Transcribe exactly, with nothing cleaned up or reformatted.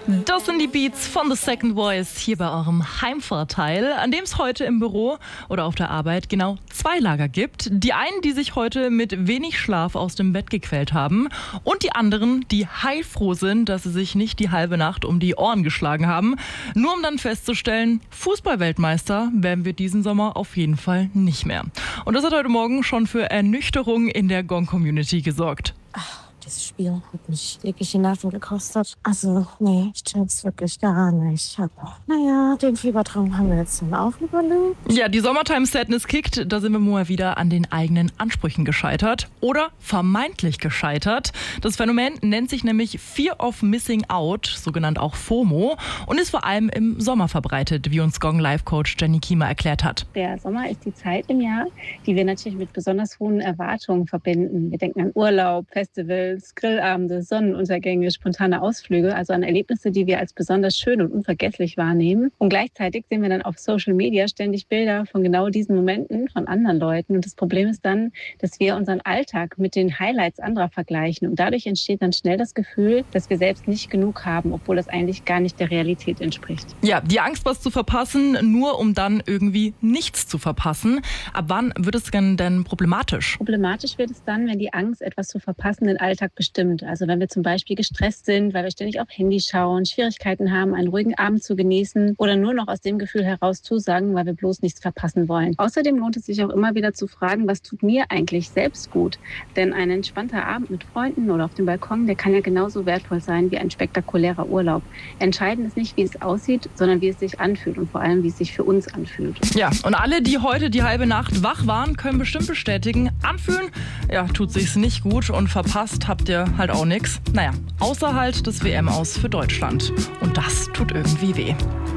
Das sind die Beats von The Second Voice hier bei eurem Heimvorteil, an dem es heute im Büro oder auf der Arbeit genau zwei Lager gibt. Die einen, die sich heute mit wenig Schlaf aus dem Bett gequält haben, und die anderen, die heilfroh sind, dass sie sich nicht die halbe Nacht um die Ohren geschlagen haben, nur um dann festzustellen, Fußballweltmeister werden wir diesen Sommer auf jeden Fall nicht mehr. Und das hat heute Morgen schon für Ernüchterung in der Gong-Community gesorgt. Ach. Dieses Spiel hat mich wirklich die Nerven gekostet. Also, nee, ich check's wirklich gar nicht. Aber, naja, den Fiebertraum haben wir jetzt dann auch überlebt. Ja, die Summertime Sadness kickt. Da sind wir mal wieder an den eigenen Ansprüchen gescheitert. Oder vermeintlich gescheitert. Das Phänomen nennt sich nämlich Fear of Missing Out, so genannt auch FOMO, und ist vor allem im Sommer verbreitet, wie uns Gong-Life-Coach Jenny Kiemer erklärt hat. Der Sommer ist die Zeit im Jahr, die wir natürlich mit besonders hohen Erwartungen verbinden. Wir denken an Urlaub, Festivals, Grillabende, Sonnenuntergänge, spontane Ausflüge, also an Erlebnisse, die wir als besonders schön und unvergesslich wahrnehmen. Und gleichzeitig sehen wir dann auf Social Media ständig Bilder von genau diesen Momenten von anderen Leuten. Und das Problem ist dann, dass wir unseren Alltag mit den Highlights anderer vergleichen. Und dadurch entsteht dann schnell das Gefühl, dass wir selbst nicht genug haben, obwohl das eigentlich gar nicht der Realität entspricht. Ja, die Angst, was zu verpassen, nur um dann irgendwie nichts zu verpassen. Ab wann wird es denn problematisch? Problematisch wird es dann, wenn die Angst, etwas zu verpassen, den Alltag bestimmt. Also wenn wir zum Beispiel gestresst sind, weil wir ständig auf Handy schauen, Schwierigkeiten haben, einen ruhigen Abend zu genießen oder nur noch aus dem Gefühl heraus zusagen, weil wir bloß nichts verpassen wollen. Außerdem lohnt es sich auch immer wieder zu fragen, was tut mir eigentlich selbst gut? Denn ein entspannter Abend mit Freunden oder auf dem Balkon, der kann ja genauso wertvoll sein wie ein spektakulärer Urlaub. Entscheidend ist nicht, wie es aussieht, sondern wie es sich anfühlt und vor allem, wie es sich für uns anfühlt. Ja, und alle, die heute die halbe Nacht wach waren, können bestimmt bestätigen, anfühlen, ja, tut sich's nicht gut, und verpasst habt ihr halt auch nichts. Naja, außer halt das W M-Aus für Deutschland. Und das tut irgendwie weh.